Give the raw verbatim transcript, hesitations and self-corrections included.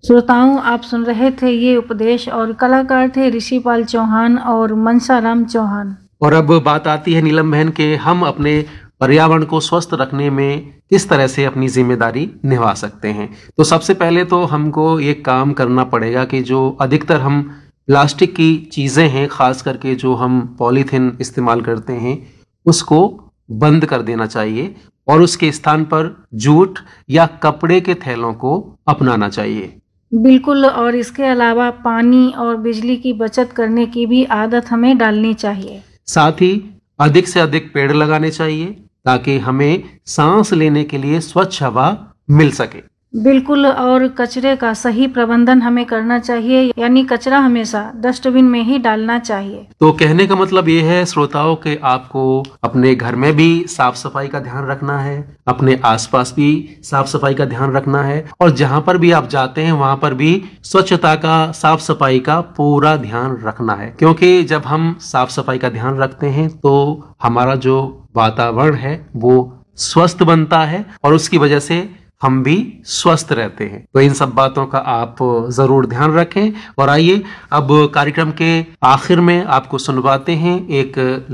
श्रोताओं, आप सुन रहे थे ये उपदेश और कलाकार थे ऋषिपाल चौहान और मनसाराम चौहान। और अब बात आती है नीलम बहन के हम अपने पर्यावरण को स्वस्थ रखने में किस तरह से अपनी जिम्मेदारी निभा सकते हैं। तो सबसे पहले तो हमको ये काम करना पड़ेगा कि जो अधिकतर हम प्लास्टिक की चीज़ें हैं, खास करके जो हम पॉलीथीन इस्तेमाल करते हैं, उसको बंद कर देना चाहिए और उसके स्थान पर जूट या कपड़े के थैलों को अपनाना चाहिए। बिल्कुल, और इसके अलावा पानी और बिजली की बचत करने की भी आदत हमें डालनी चाहिए। साथ ही अधिक से अधिक पेड़ लगाने चाहिए ताकि हमें सांस लेने के लिए स्वच्छ हवा मिल सके। बिल्कुल, और कचरे का सही प्रबंधन हमें करना चाहिए, यानी कचरा हमेशा डस्टबिन में ही डालना चाहिए। तो कहने का मतलब ये है श्रोताओं कि आपको अपने घर में भी साफ सफाई का ध्यान रखना है, अपने आसपास भी साफ सफाई का ध्यान रखना है और जहां पर भी आप जाते हैं वहां पर भी स्वच्छता का, साफ सफाई का पूरा ध्यान रखना है। क्योंकि जब हम साफ सफाई का ध्यान रखते हैं तो हमारा जो वातावरण है वो स्वस्थ बनता है और उसकी वजह से हम भी स्वस्थ रहते हैं। तो इन सब बातों का आप जरूर ध्यान रखें। और आइए अब कार्यक्रम के आखिर में आपको सुनवाते हैं एक